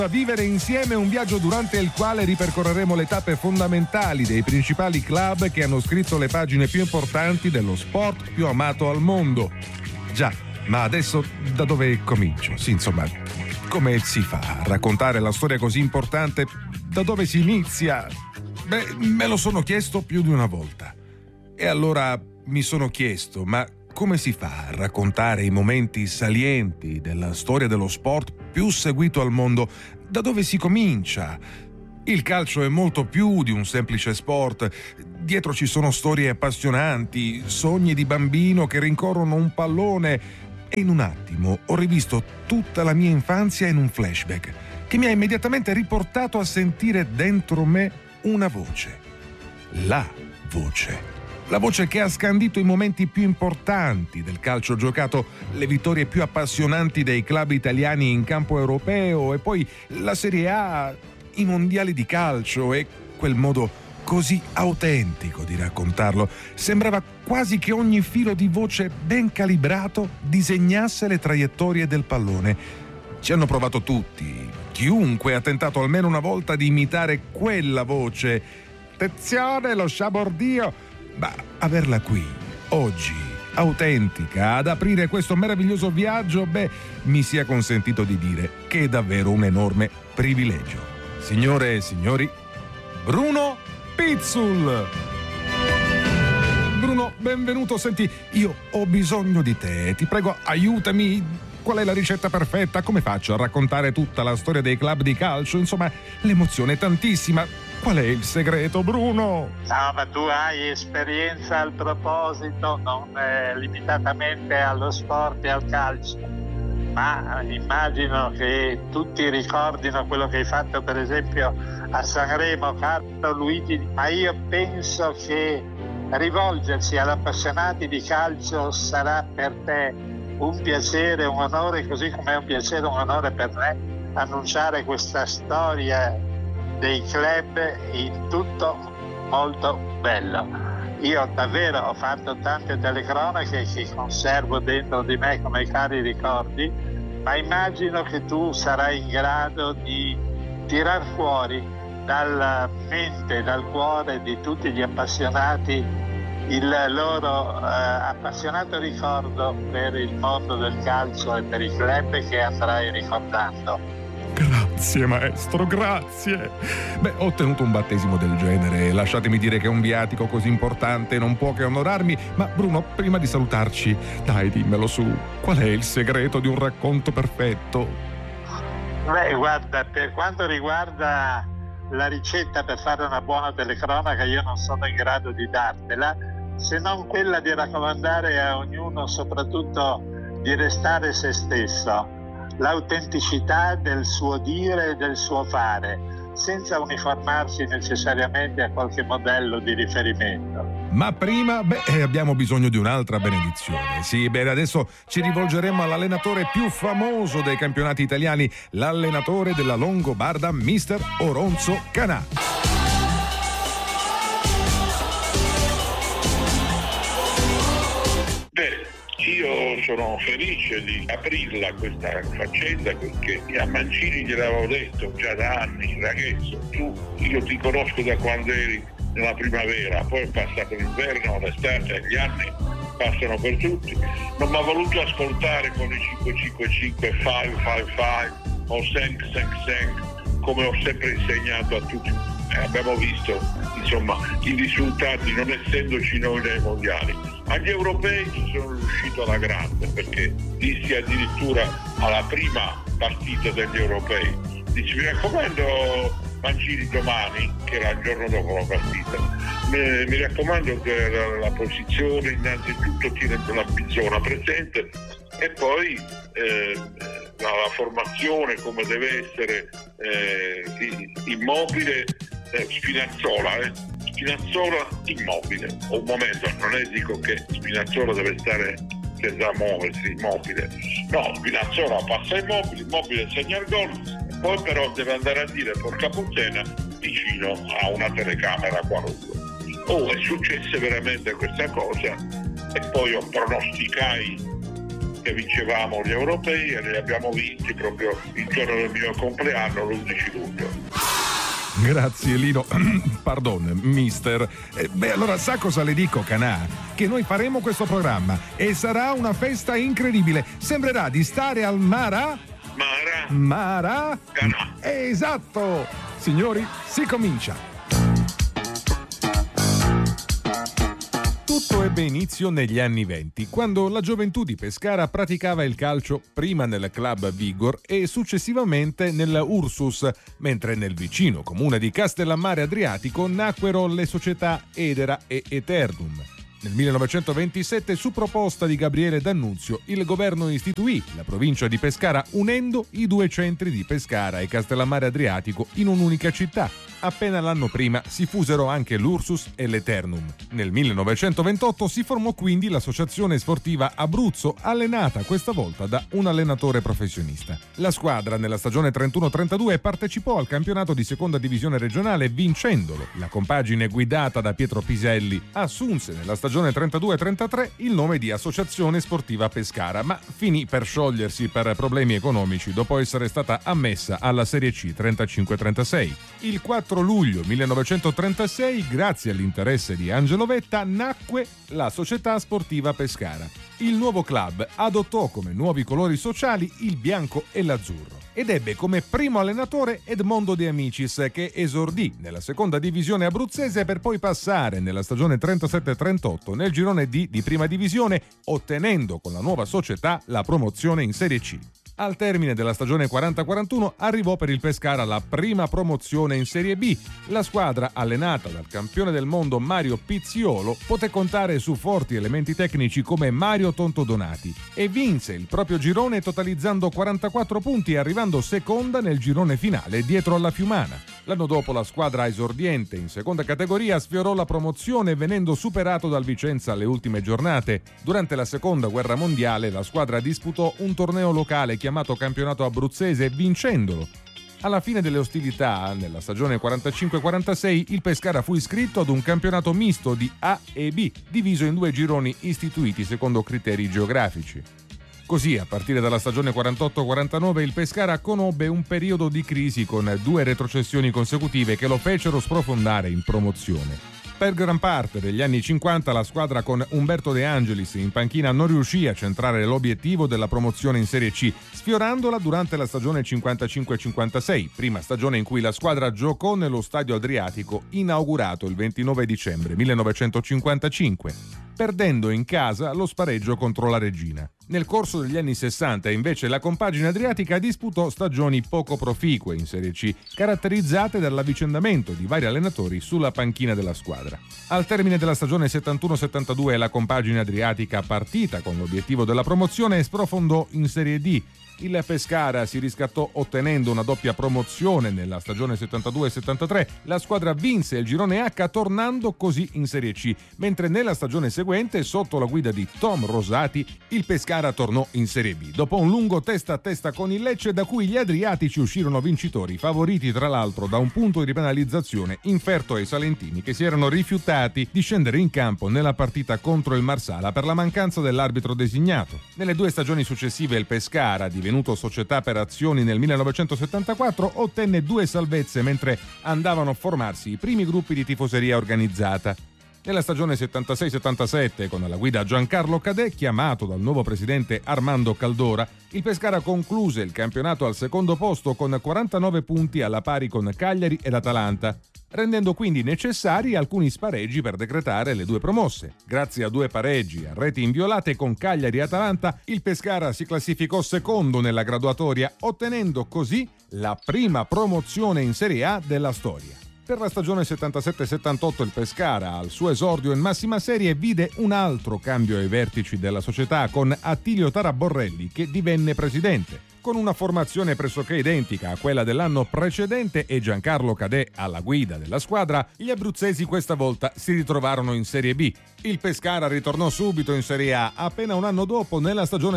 A vivere insieme un viaggio durante il quale ripercorreremo le tappe fondamentali dei principali club che hanno scritto le pagine più importanti dello sport più amato al mondo. Già, ma adesso da dove comincio? Sì, insomma, come si fa a raccontare la storia così importante? Da dove si inizia? Beh, me lo sono chiesto più di una volta. E allora mi sono chiesto, ma come si fa a raccontare i momenti salienti della storia dello sport più seguito al mondo? Da dove si comincia? Il calcio è molto più di un semplice sport. Dietro ci sono storie appassionanti, sogni di bambino che rincorrono un pallone. E in un attimo ho rivisto tutta la mia infanzia in un flashback che mi ha immediatamente riportato a sentire dentro me una voce. La voce. La voce che ha scandito i momenti più importanti del calcio giocato, le vittorie più appassionanti dei club italiani in campo europeo e poi la Serie A, i mondiali di calcio e quel modo così autentico di raccontarlo. Sembrava quasi che ogni filo di voce ben calibrato disegnasse le traiettorie del pallone. Ci hanno provato tutti. Chiunque ha tentato almeno una volta di imitare quella voce. Attenzione, lo sciabordio! Ma averla qui, oggi, autentica, ad aprire questo meraviglioso viaggio, mi sia consentito di dire che è davvero un enorme privilegio. Signore e signori, Bruno Pizzul! Bruno, benvenuto. Senti, io ho bisogno di te. Ti prego, aiutami. Qual è la ricetta perfetta? Come faccio a raccontare tutta la storia dei club di calcio? Insomma, l'emozione è tantissima. Qual è il segreto, Bruno? No, ma tu hai esperienza al proposito, non limitatamente allo sport e al calcio, ma immagino che tutti ricordino quello che hai fatto per esempio a Sanremo, caro Luigi, ma io penso che rivolgersi ad appassionati di calcio sarà per te un piacere, un onore, così come è un piacere, un onore per me annunciare questa storia dei club in tutto molto bello. Io davvero ho fatto tante telecronache che conservo dentro di me come cari ricordi, ma immagino che tu sarai in grado di tirar fuori dalla mente, dal cuore di tutti gli appassionati il loro appassionato ricordo per il mondo del calcio e per i club che andrai ricordando. Grazie maestro, grazie. Ho ottenuto un battesimo del genere. Lasciatemi dire che un viatico così importante non può che onorarmi. Ma Bruno, prima di salutarci, dai, dimmelo su. Qual è il segreto di un racconto perfetto? Guarda, per quanto riguarda la ricetta per fare una buona telecronaca, io non sono in grado di dartela, se non quella di raccomandare a ognuno soprattutto di restare se stesso, l'autenticità del suo dire e del suo fare, senza uniformarsi necessariamente a qualche modello di riferimento. Ma prima, abbiamo bisogno di un'altra benedizione. Sì, adesso ci rivolgeremo all'allenatore più famoso dei campionati italiani, l'allenatore della Longobarda, mister Oronzo Canà. Io sono felice di aprirla questa faccenda perché a Mancini gliel'avevo detto già da anni, ragazzo, io ti conosco da quando eri nella primavera, poi è passato l'inverno, l'estate, gli anni passano per tutti, non mi ha voluto ascoltare con i 555, 555 o 555 come ho sempre insegnato a tutti. Abbiamo visto insomma i risultati non essendoci noi nei mondiali. Agli europei ci sono riuscito alla grande perché dissi addirittura alla prima partita degli europei, dici mi raccomando Mancini domani, che era il giorno dopo la partita, mi raccomando che la posizione innanzitutto tiene la zona presente e poi la formazione come deve essere Immobile, Spinazzola Immobile. Un momento, non è dico che Spinazzola deve stare senza muoversi, Immobile. No, Spinazzola passa Immobile segna il gol, poi però deve andare a dire porca puttana vicino a una telecamera qualunque. È successa veramente questa cosa e poi io pronosticai che vincevamo gli europei e li abbiamo vinti proprio il giorno del mio compleanno, l'11 luglio. Grazie Lino, pardon, mister. Allora sa cosa le dico, Canà? Che noi faremo questo programma e sarà una festa incredibile. Sembrerà di stare al Mara? Canà. Esatto! Signori, si comincia. Tutto ebbe inizio negli anni '20, quando la gioventù di Pescara praticava il calcio prima nel club Vigor e successivamente nella Ursus, mentre nel vicino comune di Castellammare Adriatico nacquero le società Edera e Eternum. Nel 1927, su proposta di Gabriele D'Annunzio, il governo istituì la provincia di Pescara unendo i due centri di Pescara e Castellammare Adriatico in un'unica città. Appena l'anno prima si fusero anche l'Ursus e l'Eternum. Nel 1928 si formò quindi l'Associazione Sportiva Abruzzo, allenata questa volta da un allenatore professionista. La squadra nella stagione 31-32 partecipò al campionato di seconda divisione regionale vincendolo. La compagine guidata da Pietro Piselli assunse nella stagione 32-33 il nome di Associazione Sportiva Pescara, ma finì per sciogliersi per problemi economici dopo essere stata ammessa alla Serie C 35-36. Il 4 luglio 1936, grazie all'interesse di Angelo Vetta, nacque la Società Sportiva Pescara. Il nuovo club adottò come nuovi colori sociali il bianco e l'azzurro ed ebbe come primo allenatore Edmondo De Amicis, che esordì nella seconda divisione abruzzese per poi passare nella stagione 37-38 nel girone D di prima divisione, ottenendo con la nuova società la promozione in Serie C. Al termine della stagione 40-41 arrivò per il Pescara la prima promozione in Serie B. La squadra, allenata dal campione del mondo Mario Pizziolo, poté contare su forti elementi tecnici come Mario Tonto Donati e vinse il proprio girone totalizzando 44 punti, arrivando seconda nel girone finale dietro alla Fiumana. L'anno dopo la squadra esordiente in seconda categoria sfiorò la promozione venendo superato dal Vicenza alle ultime giornate. Durante la seconda guerra mondiale la squadra disputò un torneo locale chiamato Campionato Abruzzese vincendolo. Alla fine delle ostilità, nella stagione 45-46, il Pescara fu iscritto ad un campionato misto di A e B, diviso in due gironi istituiti secondo criteri geografici. Così, a partire dalla stagione 48-49, il Pescara conobbe un periodo di crisi con 2 retrocessioni consecutive che lo fecero sprofondare in promozione. Per gran parte degli anni 50 la squadra con Umberto De Angelis in panchina non riuscì a centrare l'obiettivo della promozione in Serie C, sfiorandola durante la stagione 55-56, prima stagione in cui la squadra giocò nello Stadio Adriatico, inaugurato il 29 dicembre 1955, perdendo in casa lo spareggio contro la Regina. Nel corso degli anni 60 invece la compagine adriatica disputò stagioni poco proficue in Serie C, caratterizzate dall'avvicendamento di vari allenatori sulla panchina della squadra. Al termine della stagione 71-72 la compagine adriatica, partita con l'obiettivo della promozione, sprofondò in Serie D. Il Pescara si riscattò ottenendo una doppia promozione nella stagione 72-73. La squadra vinse il girone H tornando così in Serie C, mentre nella stagione seguente, sotto la guida di Tom Rosati, il Pescara tornò in Serie B, dopo un lungo testa a testa con il Lecce da cui gli adriatici uscirono vincitori, favoriti tra l'altro da un punto di penalizzazione inferto ai salentini che si erano rifiutati di scendere in campo nella partita contro il Marsala per la mancanza dell'arbitro designato. Nelle 2 stagioni successive il Pescara, divenuto società per azioni nel 1974, ottenne 2 salvezze mentre andavano a formarsi i primi gruppi di tifoseria organizzata. Nella stagione 76-77, con alla guida Giancarlo Cadè, chiamato dal nuovo presidente Armando Caldora, il Pescara concluse il campionato al secondo posto con 49 punti alla pari con Cagliari ed Atalanta, rendendo quindi necessari alcuni spareggi per decretare le 2 promosse. Grazie a 2 pareggi a reti inviolate con Cagliari e Atalanta, il Pescara si classificò secondo nella graduatoria, ottenendo così la prima promozione in Serie A della storia. Per la stagione 77-78 il Pescara, al suo esordio in massima serie, vide un altro cambio ai vertici della società con Attilio Taraborrelli che divenne presidente. Con una formazione pressoché identica a quella dell'anno precedente e Giancarlo Cadè alla guida della squadra, gli abruzzesi questa volta si ritrovarono in Serie B. Il Pescara ritornò subito in Serie A appena un anno dopo, nella stagione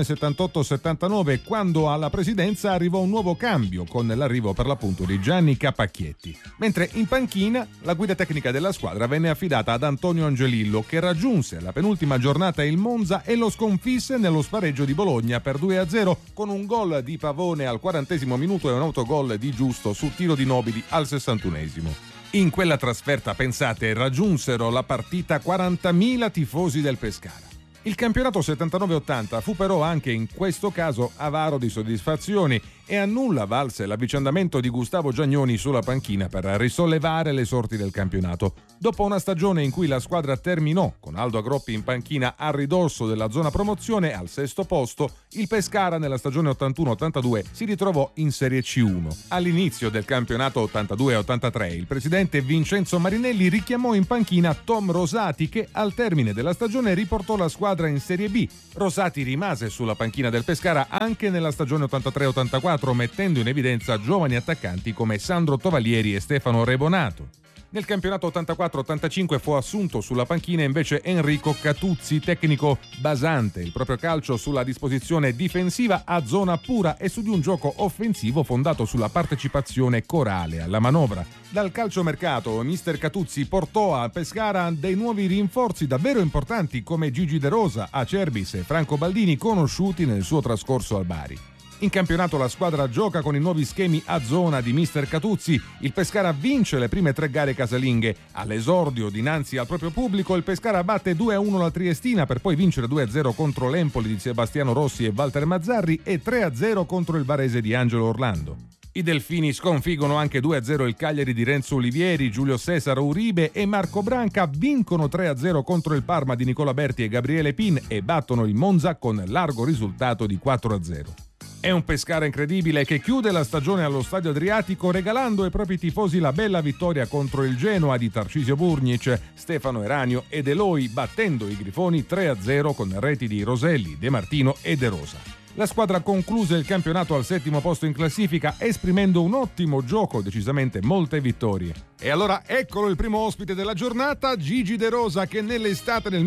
78-79, quando alla presidenza arrivò un nuovo cambio con l'arrivo per l'appunto di Gianni Capacchietti. Mentre in panchina la guida tecnica della squadra venne affidata ad Antonio Angelillo, che raggiunse alla penultima giornata il Monza e lo sconfisse nello spareggio di Bologna per 2-0 con un gol di Pavone al 40° minuto e un autogol di Giusto su tiro di Nobili al 61°. In quella trasferta, pensate, raggiunsero la partita 40.000 tifosi del Pescara. Il campionato 79-80 fu però anche in questo caso avaro di soddisfazioni e a nulla valse l'avvicendamento di Gustavo Giagnoni sulla panchina per risollevare le sorti del campionato. Dopo una stagione in cui la squadra terminò con Aldo Agroppi in panchina a ridosso della zona promozione al 6° posto, il Pescara nella stagione 81-82 si ritrovò in Serie C1. All'inizio del campionato 82-83 il presidente Vincenzo Marinelli richiamò in panchina Tom Rosati, che al termine della stagione riportò la squadra in Serie B. Rosati rimase sulla panchina del Pescara anche nella stagione 83-84, mettendo in evidenza giovani attaccanti come Sandro Tovalieri e Stefano Rebonato. Nel campionato 84-85 fu assunto sulla panchina invece Enrico Catuzzi, tecnico basante il proprio calcio sulla disposizione difensiva a zona pura e su di un gioco offensivo fondato sulla partecipazione corale alla manovra. Dal calciomercato mister Catuzzi portò a Pescara dei nuovi rinforzi davvero importanti come Gigi De Rosa, Acerbis e Franco Baldini, conosciuti nel suo trascorso al Bari. In campionato la squadra gioca con i nuovi schemi a zona di mister Catuzzi. Il Pescara vince le prime 3 gare casalinghe. All'esordio dinanzi al proprio pubblico il Pescara batte 2-1 la Triestina per poi vincere 2-0 contro l'Empoli di Sebastiano Rossi e Walter Mazzarri e 3-0 contro il Varese di Angelo Orlando. I Delfini sconfiggono anche 2-0 il Cagliari di Renzo Olivieri, Giulio Cesar Uribe e Marco Branca, vincono 3-0 contro il Parma di Nicola Berti e Gabriele Pin e battono il Monza con largo risultato di 4-0. È un Pescara incredibile che chiude la stagione allo Stadio Adriatico regalando ai propri tifosi la bella vittoria contro il Genoa di Tarcisio Burnic, Stefano Eranio ed Eloi, battendo i Grifoni 3-0 con reti di Roselli, De Martino e De Rosa. La squadra concluse il campionato al 7° posto in classifica, esprimendo un ottimo gioco, decisamente molte vittorie. E allora eccolo il primo ospite della giornata, Gigi De Rosa, che nell'estate del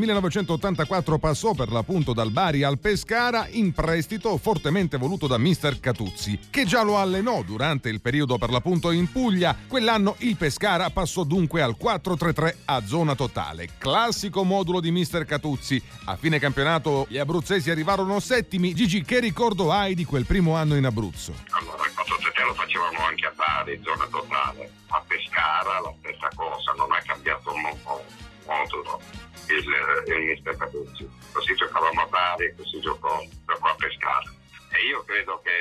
1984 passò per l'appunto dal Bari al Pescara in prestito fortemente voluto da mister Catuzzi, che già lo allenò durante il periodo per l'appunto in Puglia. Quell'anno il Pescara passò dunque al 4-3-3 a zona totale, classico modulo di mister Catuzzi. A fine campionato gli abruzzesi arrivarono settimi. Gigi, che ricordo hai di quel primo anno in Abruzzo? Allora, il 4-3-3 lo facevamo anche a Bari, zona totale. A Pescara la stessa cosa, non ha cambiato modulo il mister Catuzzi. Così giocavamo a Bari, così giocò a Pescara. E io credo che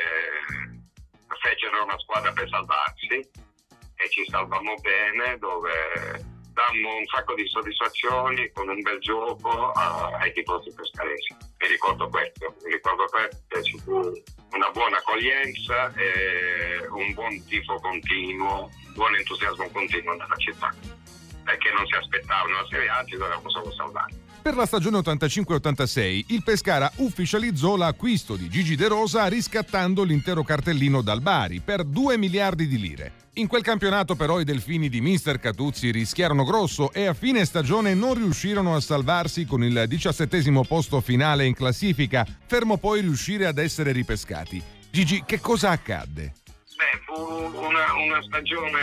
fecero una squadra per salvarsi e ci salvammo bene, dove dammo un sacco di soddisfazioni con un bel gioco ai tifosi pescaresi. Mi ricordo questo, che ci fu una buona accoglienza e un buon tifo continuo, buon entusiasmo continuo nella città, perché non si aspettavano la Serie A, ci dovevamo solo salvare. Per la stagione 85-86 il Pescara ufficializzò l'acquisto di Gigi De Rosa riscattando l'intero cartellino dal Bari per 2 miliardi di lire. In quel campionato però i Delfini di mister Catuzzi rischiarono grosso e a fine stagione non riuscirono a salvarsi con il 17° posto finale in classifica, fermo poi riuscire ad essere ripescati. Gigi, che cosa accadde? Fu una stagione,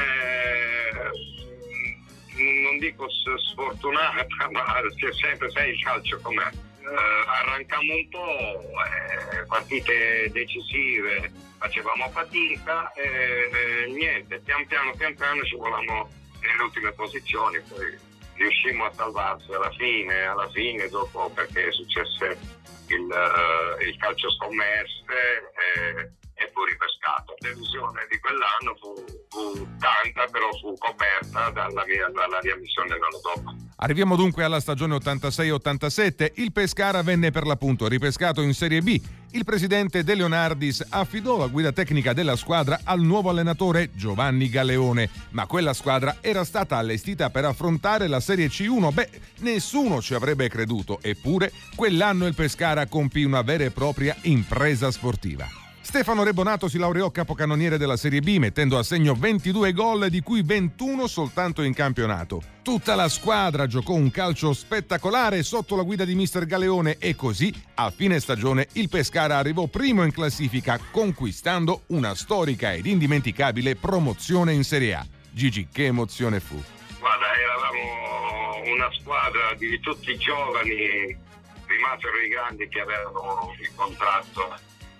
non dico sfortunata, ma sempre sai il calcio com'è. Arrancammo un po', partite decisive, facevamo fatica e niente, pian piano ci volammo nelle ultime posizioni, poi riuscimmo a salvarsi alla fine dopo, perché successe il calcio scommesse e fu ripescato. La delusione di quell'anno fu tanta, però fu coperta dalla riammissione dell'anno dopo. Arriviamo dunque alla stagione 86-87. Il Pescara venne per l'appunto ripescato in Serie B. Il presidente De Leonardis affidò la guida tecnica della squadra al nuovo allenatore Giovanni Galeone, ma quella squadra era stata allestita per affrontare la Serie C1. Nessuno ci avrebbe creduto, eppure quell'anno il Pescara compì una vera e propria impresa sportiva. Stefano Rebonato si laureò capocannoniere della Serie B mettendo a segno 22 gol, di cui 21 soltanto in campionato. Tutta la squadra giocò un calcio spettacolare sotto la guida di mister Galeone e così a fine stagione il Pescara arrivò primo in classifica, conquistando una storica ed indimenticabile promozione in Serie A. Gigi, che emozione fu! Guarda, eravamo una squadra di tutti giovani, rimasero i grandi che avevano il contratto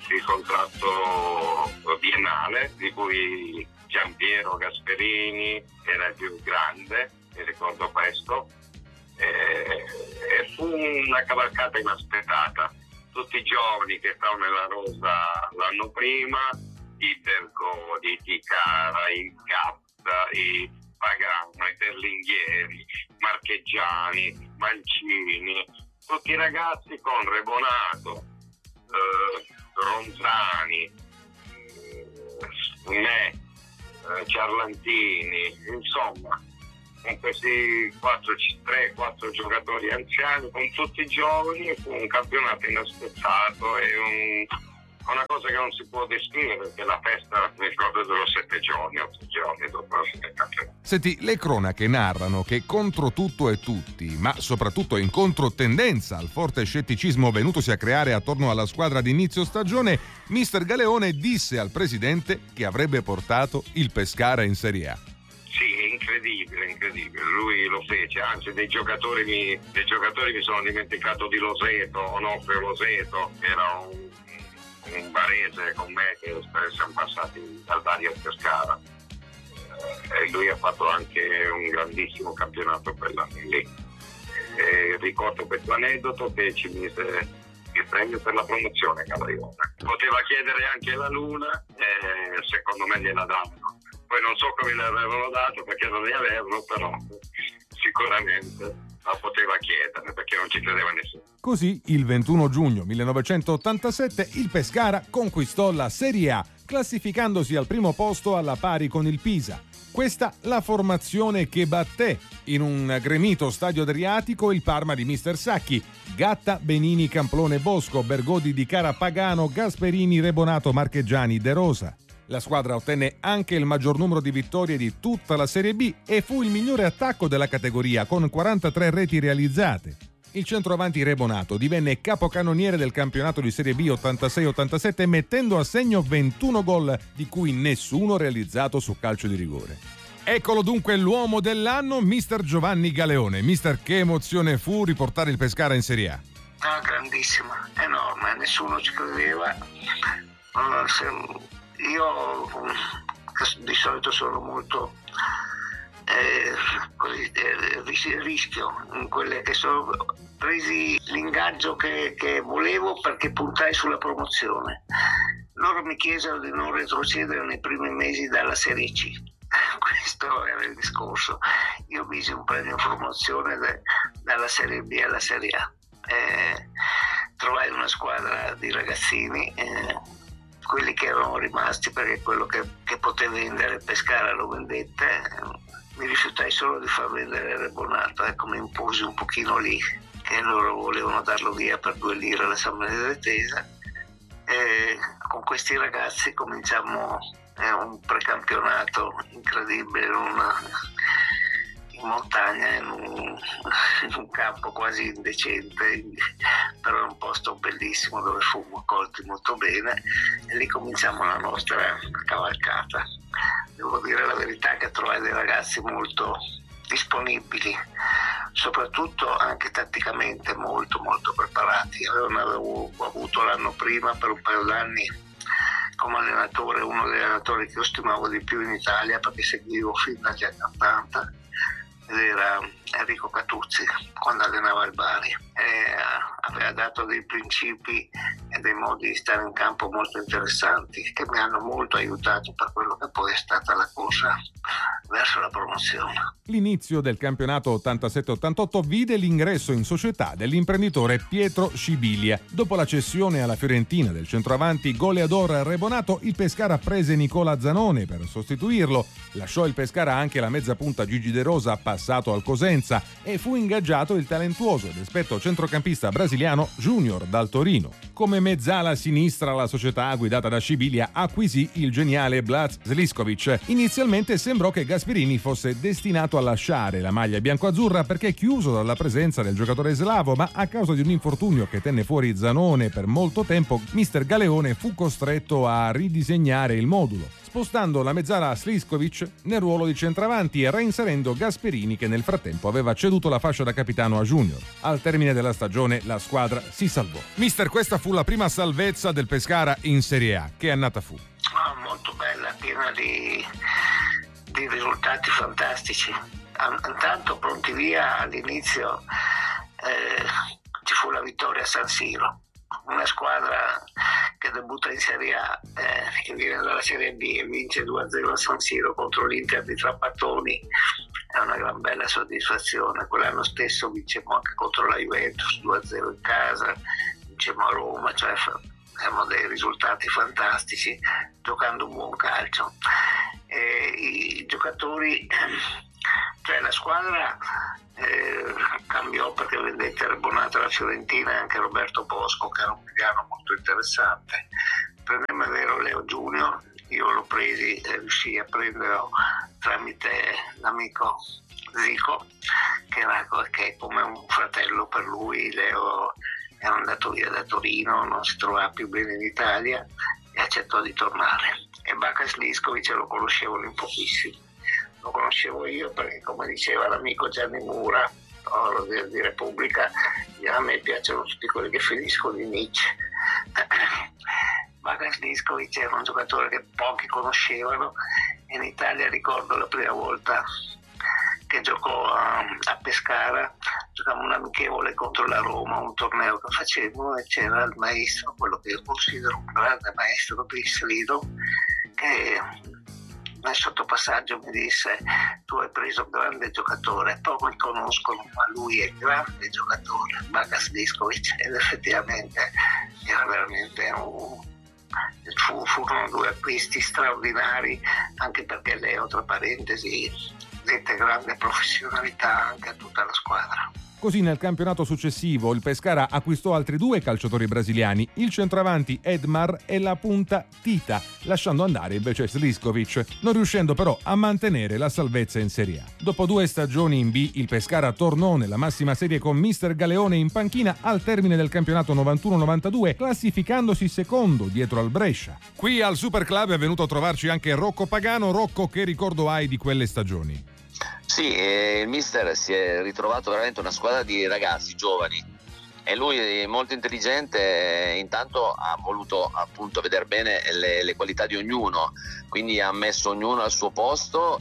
biennale, di cui Giampiero Gasperini era il più grande, mi ricordo questo, e fu una cavalcata inaspettata. Tutti i giovani che stavano nella rosa l'anno prima, i Bergodi, i Cara, i Gatta, i Pagano, i Berlinghieri, Marcheggiani, Mancini, tutti i ragazzi con Rebonato, Ronzani, me, Ciarlantini, insomma, con questi 3-4 giocatori anziani, con tutti i giovani, fu un campionato inaspettato e una cosa che non si può descrivere, perché la festa mi ricordo durò 7 giorni, 8 giorni dopo la fine del campionato. Senti, le cronache narrano che contro tutto e tutti, ma soprattutto in controtendenza al forte scetticismo venutosi a creare attorno alla squadra di inizio stagione, mister Galeone disse al presidente che avrebbe portato il Pescara in Serie A. Sì, è incredibile, lui lo fece, anzi dei giocatori mi sono dimenticato di Loseto, Onofrio Loseto, che era un barese con me che siamo passati dal Bari al Pescara, e lui ha fatto anche un grandissimo campionato quell'anno lì. Ricordo questo aneddoto che ci mise il premio per la promozione Cavaione. Poteva chiedere anche la Luna e secondo me gliela davano. Poi non so come le avevano dato perché non le avevano, però sicuramente la poteva chiedere perché non ci credeva nessuno. Così il 21 giugno 1987 il Pescara conquistò la Serie A, classificandosi al primo posto alla pari con il Pisa. Questa la formazione che batté in un gremito stadio Adriatico il Parma di mister Sacchi: Gatta, Benini, Camplone, Bosco, Bergodi, Di Cara, Pagano, Gasperini, Rebonato, Marcheggiani, De Rosa. La squadra ottenne anche il maggior numero di vittorie di tutta la Serie B e fu il migliore attacco della categoria con 43 reti realizzate. Il centroavanti Rebonato divenne capocannoniere del campionato di Serie B 86-87 mettendo a segno 21 gol, di cui nessuno realizzato su calcio di rigore. Eccolo dunque l'uomo dell'anno, mister Giovanni Galeone. Mister, che emozione fu riportare il Pescara in Serie A? Ah, grandissima, enorme, nessuno ci credeva. Io di solito sono molto rischio in quelle che sono presi l'ingaggio che volevo, perché puntai sulla promozione. Loro mi chiesero di non retrocedere nei primi mesi dalla Serie C. Questo era il discorso. Io misi un premio promozione dalla Serie B alla Serie A. Trovai una squadra di ragazzini, quelli che erano rimasti, perché quello che poté vendere Pescara lo vendette. Mi rifiutai solo di far vendere Rebonato, mi imposi un pochino lì, che loro volevano darlo via per 2 lire all'assemblea della Tesa, e con questi ragazzi cominciamo un precampionato incredibile in montagna, in un campo quasi indecente, però in un posto bellissimo dove fummo accolti molto bene, e lì cominciamo la nostra cavalcata. Devo dire la verità che trovai dei ragazzi molto disponibili, soprattutto anche tatticamente molto molto preparati. Avevo avuto l'anno prima per un paio d'anni come allenatore uno degli allenatori che io stimavo di più in Italia, perché seguivo fin dagli anni 80, ed era Enrico Catuzzi, quando allenava il Bari. Aveva dato dei principi e dei modi di stare in campo molto interessanti, che mi hanno molto aiutato per quello che poi è stata la corsa verso la promozione. L'inizio del campionato 87-88 vide l'ingresso in società dell'imprenditore Pietro Scibilia. Dopo la cessione alla Fiorentina del centroavanti goleador Rebonato, il Pescara prese Nicola Zanone per sostituirlo. Lasciò il Pescara anche la mezzapunta Gigi De Rosa, passato al Cosenza, e fu ingaggiato il talentuoso ed esperto centrocampista brasiliano Junior dal Torino. Come mezzala sinistra, la società guidata da Scibilia acquisì il geniale Blas Sliskovic. Inizialmente sembrò che Gasperini fosse destinato a lasciare la maglia biancoazzurra perché chiuso dalla presenza del giocatore slavo, ma a causa di un infortunio che tenne fuori Zanone per molto tempo, mister Galeone fu costretto a ridisegnare il modulo, spostando la mezzala Sliskovic nel ruolo di centravanti e reinserendo Gasperini, che nel frattempo aveva ceduto la fascia da capitano a Junior. Al termine della stagione la squadra si salvò. Mister, questa fu la prima salvezza del Pescara in Serie A. Che annata fu? Molto bella, piena di risultati fantastici. Intanto pronti via all'inizio ci fu la vittoria a San Siro, una squadra che debutta in Serie A, che viene dalla Serie B e vince 2-0 a San Siro contro l'Inter di Trapattoni, è una gran bella soddisfazione. Quell'anno stesso vincemmo anche contro la Juventus 2-0 in casa, vincemmo a Roma, cioè abbiamo dei risultati fantastici giocando un buon calcio. I giocatori, cioè la squadra cambiò perché vendette Rebonato alla Fiorentina e anche Roberto Bosco, che era un mediano molto interessante. Prendemmo, è vero, Leo Junior, io l'ho presi e riuscii a prenderlo tramite l'amico Zico, che è come un fratello per lui. Leo era andato via da Torino, non si trovava più bene in Italia e accettò di tornare. E Baka Sliskovic lo conoscevano in pochissimi. Lo conoscevo io perché, come diceva l'amico Gianni Mura, di Repubblica, a me piacciono tutti quelli che finiscono in Nietzsche. Baka Sliskovic era un giocatore che pochi conoscevano. In Italia ricordo la prima volta che giocò a Pescara, giocavamo un amichevole contro la Roma, un torneo che facevamo, e c'era il maestro, quello che io considero un grande maestro di Slido, che nel sottopassaggio mi disse: tu hai preso un grande giocatore, poco mi conoscono, ma lui è un grande giocatore, Baka Sliskovic. Ed effettivamente era veramente furono due acquisti straordinari, anche perché Leo, tra parentesi, dette grande professionalità anche a tutta la squadra. Così nel campionato successivo il Pescara acquistò altri due calciatori brasiliani, il centravanti Edmar e la punta Tita, lasciando andare invece Sliskovic, non riuscendo però a mantenere la salvezza in Serie A. Dopo 2 stagioni in B, il Pescara tornò nella massima serie con mister Galeone in panchina al termine del campionato 91-92, classificandosi secondo dietro al Brescia. Qui al Super Club è venuto a trovarci anche Rocco Pagano. Rocco, che ricordo hai di quelle stagioni? Sì, il mister si è ritrovato veramente una squadra di ragazzi giovani e lui è molto intelligente, intanto ha voluto appunto vedere bene le qualità di ognuno, quindi ha messo ognuno al suo posto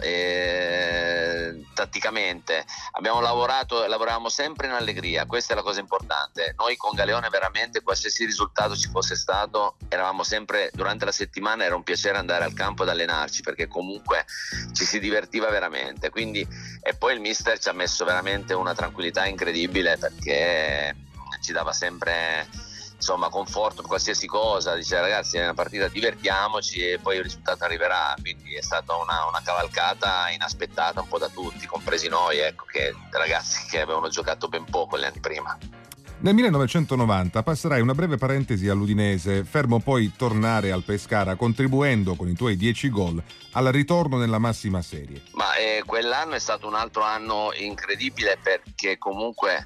e tatticamente lavoravamo sempre in allegria, questa è la cosa importante. Noi con Galeone veramente qualsiasi risultato ci fosse stato eravamo sempre, durante la settimana era un piacere andare al campo ad allenarci perché comunque ci si divertiva veramente, quindi. E poi il mister ci ha messo veramente una tranquillità incredibile perché ci dava sempre conforto per qualsiasi cosa, dice ragazzi è una partita, divertiamoci e poi il risultato arriverà, quindi è stata una cavalcata inaspettata un po' da tutti, compresi noi, che ragazzi che avevano giocato ben poco gli anni prima. Nel 1990 passerai una breve parentesi all'Udinese, fermo poi tornare al Pescara, contribuendo con i tuoi 10 gol al ritorno nella massima serie. Ma quell'anno è stato un altro anno incredibile perché comunque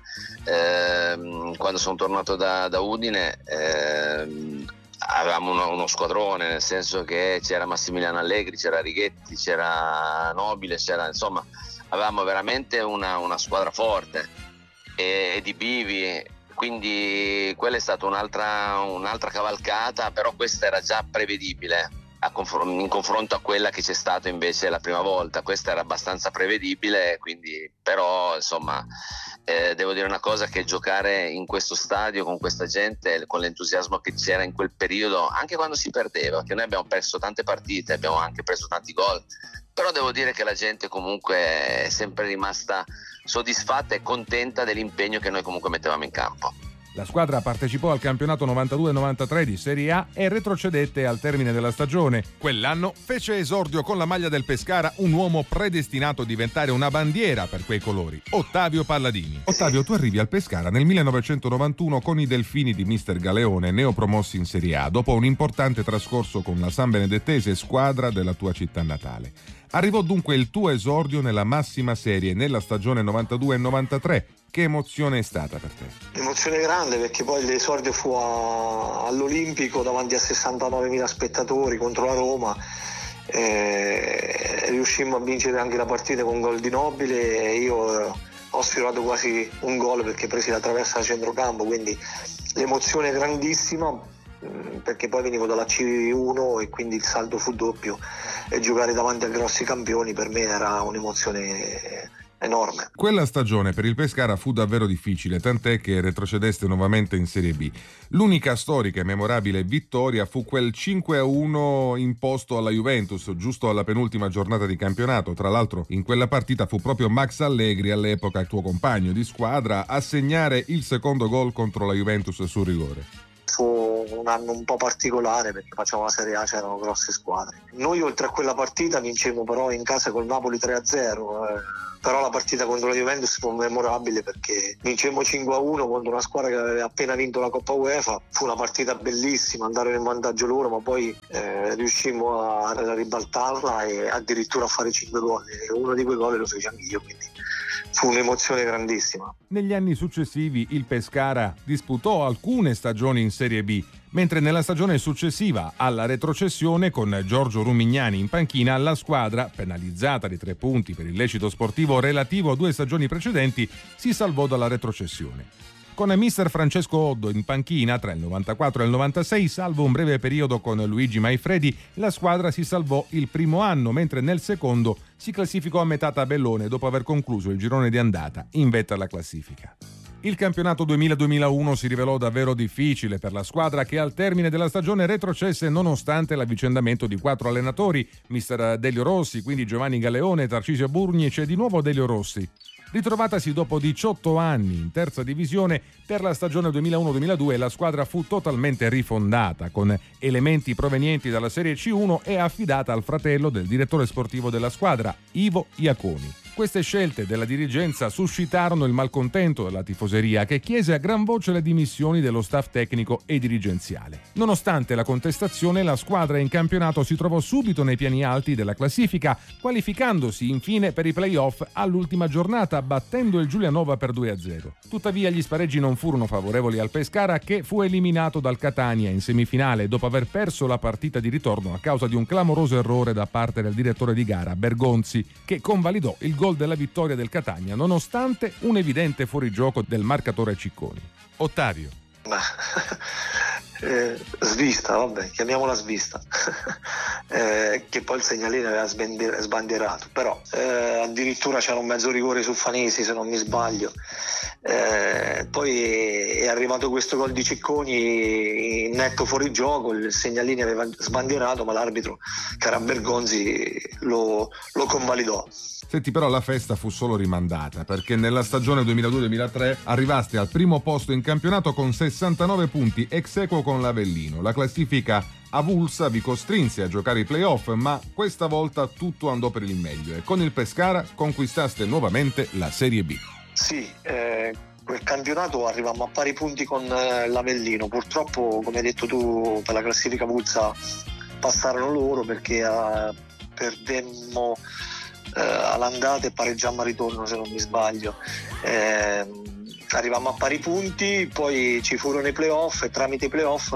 quando sono tornato da Udine avevamo uno squadrone, nel senso che c'era Massimiliano Allegri, c'era Righetti, c'era Nobile, avevamo veramente una squadra forte e di Bivi. Quindi quella è stata un'altra cavalcata, però questa era già prevedibile in confronto a quella che c'è stata invece la prima volta. Questa era abbastanza prevedibile, quindi però devo dire una cosa, che giocare in questo stadio con questa gente, con l'entusiasmo che c'era in quel periodo, anche quando si perdeva, perché noi abbiamo perso tante partite, abbiamo anche preso tanti gol, però devo dire che la gente comunque è sempre rimasta soddisfatta e contenta dell'impegno che noi comunque mettevamo in campo. La squadra partecipò al campionato 92-93 di Serie A e retrocedette al termine della stagione. Quell'anno fece esordio con la maglia del Pescara un uomo predestinato a diventare una bandiera per quei colori, Ottavio Palladini. Ottavio, tu arrivi al Pescara nel 1991 con i Delfini di mister Galeone, neopromossi in Serie A, dopo un importante trascorso con la San Benedettese, squadra della tua città natale. Arrivò dunque il tuo esordio nella massima serie nella stagione 92-93. Che emozione è stata per te? Emozione grande, perché poi l'esordio fu all'Olimpico davanti a 69.000 spettatori contro la Roma. Riuscimmo a vincere anche la partita con gol di Nobile e io ho sfiorato quasi un gol perché presi la traversa da centrocampo, quindi l'emozione è grandissima, perché poi venivo dalla C1 e quindi il salto fu doppio e giocare davanti a grossi campioni per me era un'emozione enorme. Quella stagione per il Pescara fu davvero difficile, tant'è che retrocedeste nuovamente in Serie B. L'unica storica e memorabile vittoria fu quel 5-1 imposto alla Juventus giusto alla penultima giornata di campionato. Tra l'altro in quella partita fu proprio Max Allegri, all'epoca il tuo compagno di squadra, a segnare il secondo gol contro la Juventus sul rigore. Fu un anno un po' particolare perché facciamo la Serie A, c'erano grosse squadre. Noi oltre a quella partita vincemmo però in casa col Napoli 3-0, però la partita contro la Juventus fu memorabile perché vincemmo 5-1 contro una squadra che aveva appena vinto la Coppa UEFA. Fu una partita bellissima, andarono in vantaggio loro, ma poi riuscimmo a ribaltarla e addirittura a fare 5 gol, e uno di quei gol lo feci anch'io, quindi fu un'emozione grandissima. Negli anni successivi il Pescara disputò alcune stagioni in Serie B, mentre nella stagione successiva alla retrocessione con Giorgio Rumignani in panchina la squadra, penalizzata di 3 punti per illecito sportivo relativo a 2 stagioni precedenti, si salvò dalla retrocessione. Con mister Francesco Oddo in panchina tra il 94 e il 96, salvo un breve periodo con Luigi Maifredi, la squadra si salvò il primo anno, mentre nel secondo si classificò a metà tabellone dopo aver concluso il girone di andata in vetta alla classifica. Il campionato 2000-2001 si rivelò davvero difficile per la squadra che al termine della stagione retrocesse nonostante l'avvicendamento di 4 allenatori, mister Delio Rossi, quindi Giovanni Galeone, Tarcisio Burnic e di nuovo Delio Rossi. Ritrovatasi dopo 18 anni in terza divisione, per la stagione 2001-2002 la squadra fu totalmente rifondata con elementi provenienti dalla Serie C1 e affidata al fratello del direttore sportivo della squadra, Ivo Iaconi. Queste scelte della dirigenza suscitarono il malcontento della tifoseria, che chiese a gran voce le dimissioni dello staff tecnico e dirigenziale. Nonostante la contestazione, la squadra in campionato si trovò subito nei piani alti della classifica, qualificandosi infine per i play-off all'ultima giornata, battendo il Giulianova per 2-0. Tuttavia gli spareggi non furono favorevoli al Pescara, che fu eliminato dal Catania in semifinale dopo aver perso la partita di ritorno a causa di un clamoroso errore da parte del direttore di gara, Bergonzi, che convalidò il gol della vittoria del Catania nonostante un evidente fuorigioco del marcatore Cicconi. Ottavio. Svista, vabbè, chiamiamola svista, che poi il segnalino aveva sbandierato, però addirittura c'era un mezzo rigore su Fanesi, se non mi sbaglio. Poi è arrivato questo gol di Cicconi in netto fuorigioco, il segnalino aveva sbandierato, ma l'arbitro, che era Bergonzi, lo convalidò. Senti, però la festa fu solo rimandata, perché nella stagione 2002-2003 arrivaste al primo posto in campionato con 69 punti, ex aequo con l'Avellino. La classifica avulsa vi costrinse a giocare i play-off, ma questa volta tutto andò per il meglio e con il Pescara conquistaste nuovamente la Serie B. Sì, quel campionato arrivammo a pari punti con l'Avellino. Purtroppo, come hai detto tu, per la classifica avulsa passarono loro, perché perdemmo all'andata e pareggiammo al ritorno, se non mi sbaglio. Arrivammo a pari punti, poi ci furono i playoff e tramite i playoff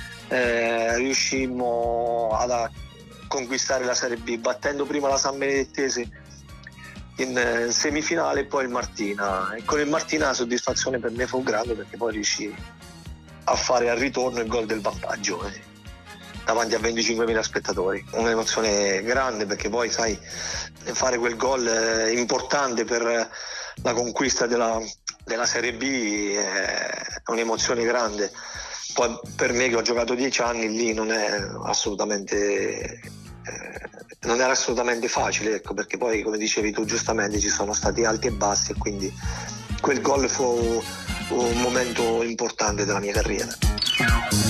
riuscimmo a conquistare la Serie B, battendo prima la San Benedettese in semifinale e poi il Martina, e con il Martina la soddisfazione per me fu grande, perché poi riuscì a fare al ritorno il gol del vantaggio davanti a 25.000 spettatori. Un'emozione grande, perché poi sai, fare quel gol importante per la conquista della Serie B è un'emozione grande. Poi per me, che ho giocato 10 anni lì, non è assolutamente non era assolutamente facile, ecco, perché poi, come dicevi tu giustamente, ci sono stati alti e bassi, e quindi quel gol fu un momento importante della mia carriera.